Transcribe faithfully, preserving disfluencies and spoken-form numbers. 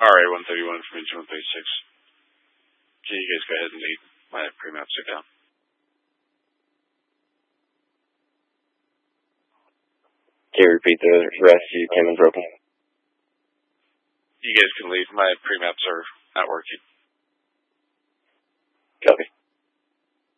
R A one thirty-one from engine one thirty-six. Can you guys go ahead and lead my pre-maps are down? Can you repeat the rest? You came in broken. You guys can leave. My pre-maps are not working.